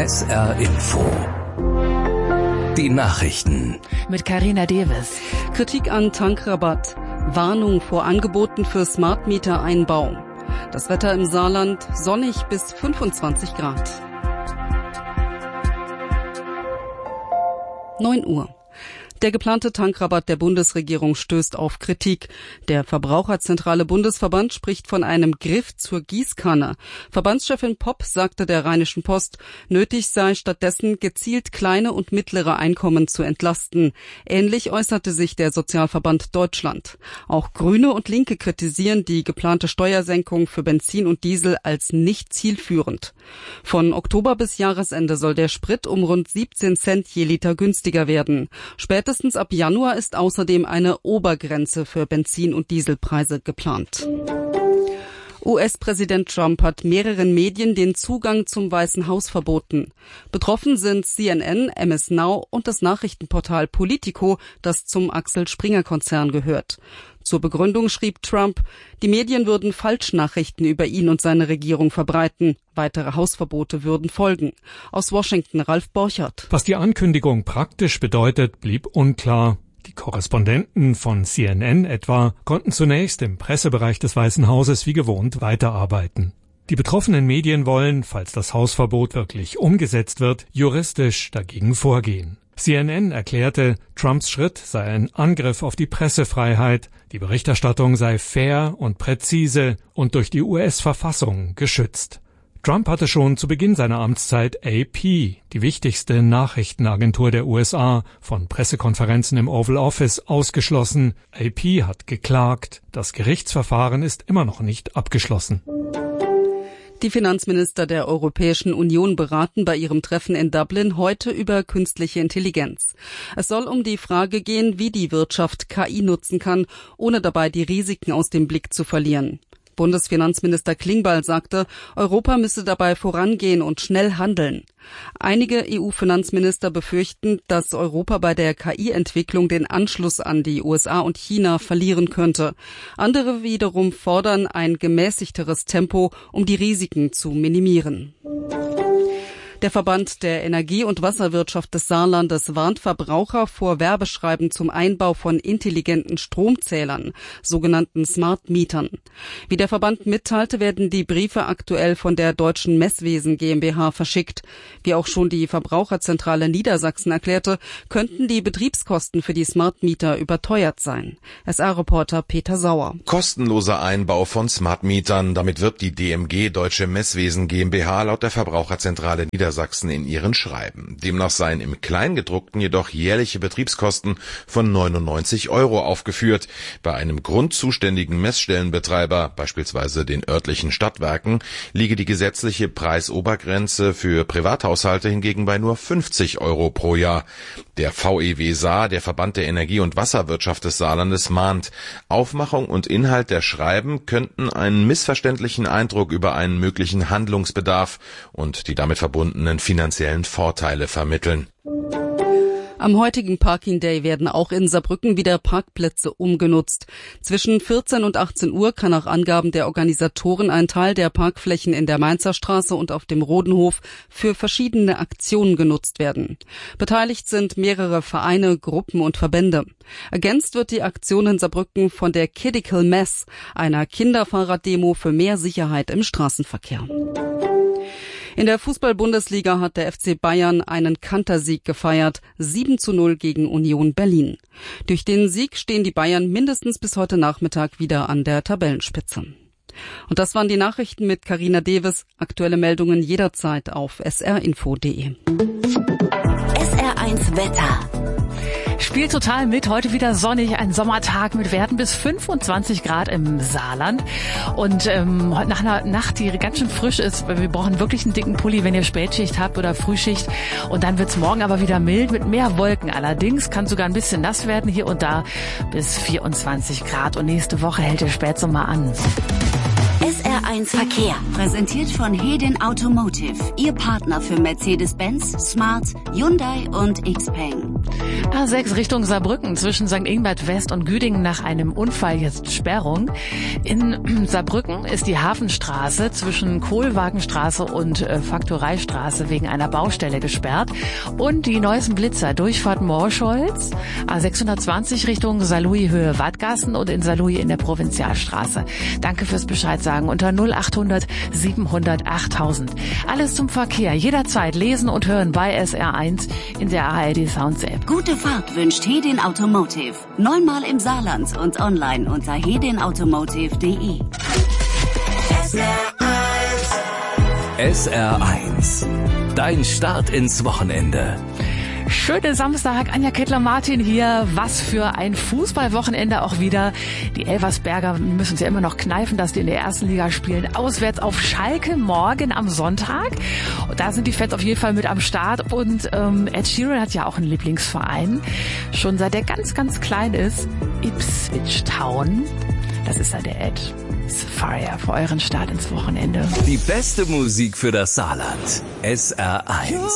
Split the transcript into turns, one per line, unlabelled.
SR Info. Die Nachrichten.
Mit Carina Deves.
Kritik an Tankrabatt. Warnung vor Angeboten für Smart Meter Einbau. Das Wetter im Saarland sonnig bis 25 Grad. 9 Uhr. Der geplante Tankrabatt der Bundesregierung stößt auf Kritik. Der Verbraucherzentrale Bundesverband spricht von einem Griff zur Gießkanne. Verbandschefin Popp sagte der Rheinischen Post, nötig sei stattdessen gezielt kleine und mittlere Einkommen zu entlasten. Ähnlich äußerte sich der Sozialverband Deutschland. Auch Grüne und Linke kritisieren die geplante Steuersenkung für Benzin und Diesel als nicht zielführend. Von Oktober bis Jahresende soll der Sprit um rund 17 Cent je Liter günstiger werden. Spätestens ab Januar ist außerdem eine Obergrenze für Benzin- und Dieselpreise geplant. US-Präsident Trump hat mehreren Medien den Zugang zum Weißen Haus verboten. Betroffen sind CNN, MS Now und das Nachrichtenportal Politico, das zum Axel-Springer-Konzern gehört. Zur Begründung schrieb Trump, die Medien würden Falschnachrichten über ihn und seine Regierung verbreiten. Weitere Hausverbote würden folgen. Aus Washington Ralf Borchert.
Was die Ankündigung praktisch bedeutet, blieb unklar. Die Korrespondenten von CNN etwa konnten zunächst im Pressebereich des Weißen Hauses wie gewohnt weiterarbeiten. Die betroffenen Medien wollen, falls das Hausverbot wirklich umgesetzt wird, juristisch dagegen vorgehen. CNN erklärte, Trumps Schritt sei ein Angriff auf die Pressefreiheit, die Berichterstattung sei fair und präzise und durch die US-Verfassung geschützt. Trump hatte schon zu Beginn seiner Amtszeit AP, die wichtigste Nachrichtenagentur der USA, von Pressekonferenzen im Oval Office ausgeschlossen. AP hat geklagt, das Gerichtsverfahren ist immer noch nicht abgeschlossen.
Die Finanzminister der Europäischen Union beraten bei ihrem Treffen in Dublin heute über künstliche Intelligenz. Es soll um die Frage gehen, wie die Wirtschaft KI nutzen kann, ohne dabei die Risiken aus dem Blick zu verlieren. Bundesfinanzminister Klingbeil sagte, Europa müsse dabei vorangehen und schnell handeln. Einige EU-Finanzminister befürchten, dass Europa bei der KI-Entwicklung den Anschluss an die USA und China verlieren könnte. Andere wiederum fordern ein gemäßigteres Tempo, um die Risiken zu minimieren. Der Verband der Energie- und Wasserwirtschaft des Saarlandes warnt Verbraucher vor Werbeschreiben zum Einbau von intelligenten Stromzählern, sogenannten Smart Mietern. Wie der Verband mitteilte, werden die Briefe aktuell von der Deutschen Messwesen GmbH verschickt. Wie auch schon die Verbraucherzentrale Niedersachsen erklärte, könnten die Betriebskosten für die Smart Mieter überteuert sein. SR-Reporter Peter Sauer.
Kostenloser Einbau von Smart Mietern. Damit wirbt die DMG Deutsche Messwesen GmbH laut der Verbraucherzentrale Niedersachsen in ihren Schreiben. Demnach seien im Kleingedruckten jedoch jährliche Betriebskosten von 99 € aufgeführt. Bei einem grundzuständigen Messstellenbetreiber, beispielsweise den örtlichen Stadtwerken, liege die gesetzliche Preisobergrenze für Privathaushalte hingegen bei nur 50 € pro Jahr. Der VEW Saar, der Verband der Energie- und Wasserwirtschaft des Saarlandes, mahnt, Aufmachung und Inhalt der Schreiben könnten einen missverständlichen Eindruck über einen möglichen Handlungsbedarf und die damit verbundenen finanziellen Vorteile vermitteln.
Am heutigen Parking Day werden auch in Saarbrücken wieder Parkplätze umgenutzt. Zwischen 14 und 18 Uhr kann nach Angaben der Organisatoren ein Teil der Parkflächen in der Mainzer Straße und auf dem Rodenhof für verschiedene Aktionen genutzt werden. Beteiligt sind mehrere Vereine, Gruppen und Verbände. Ergänzt wird die Aktion in Saarbrücken von der Kidical Mess, einer Kinderfahrraddemo für mehr Sicherheit im Straßenverkehr. In der Fußball-Bundesliga hat der FC Bayern einen Kantersieg gefeiert, 7:0 gegen Union Berlin. Durch den Sieg stehen die Bayern mindestens bis heute Nachmittag wieder an der Tabellenspitze. Und das waren die Nachrichten mit Carina Deves. Aktuelle Meldungen jederzeit auf srinfo.de.
SR1 Wetter. Spielt total mit. Heute wieder sonnig, ein Sommertag mit Werten bis 25 Grad im Saarland. Und heute nach einer Nacht, die ganz schön frisch ist. Wir brauchen wirklich einen dicken Pulli, wenn ihr Spätschicht habt oder Frühschicht. Und dann wird's morgen aber wieder mild mit mehr Wolken. Allerdings kann sogar ein bisschen nass werden hier und da bis 24 Grad. Und nächste Woche hält der Spätsommer an.
SR1 Verkehr, präsentiert von Hedin Automotive, Ihr Partner für Mercedes-Benz, Smart, Hyundai und Xpeng.
A6 Richtung Saarbrücken, zwischen St. Ingbert West und Güdingen nach einem Unfall jetzt Sperrung. In Saarbrücken ist die Hafenstraße zwischen Kohlwagenstraße und Faktoreistraße wegen einer Baustelle gesperrt. Und die neuesten Blitzer, Durchfahrt Morscholz, A620 Richtung Saarlouis Höhe Wattgassen und in Saarlouis in der Provinzialstraße. Danke fürs Bescheid sagen unter 0800 700 8000. Alles zum Verkehr, jederzeit lesen und hören bei SR1 in der ARD Sounds App.
Gute Fahrt wünscht Hedin Automotive. 9-mal im Saarland und online unter hedinautomotive.de.
SR1. Dein Start ins Wochenende.
Schönen Samstag, Anja Kettler-Martin hier. Was für ein Fußballwochenende auch wieder. Die Elversberger müssen es ja immer noch kneifen, dass die in der ersten Liga spielen. Auswärts auf Schalke morgen am Sonntag. Und da sind die Fans auf jeden Fall mit am Start. Und Ed Sheeran hat ja auch einen Lieblingsverein. Schon seit er ganz, ganz klein ist. Ipswich Town. Das ist ja der Ed. Fire für euren Start ins Wochenende.
Die beste Musik für das Saarland. SR1.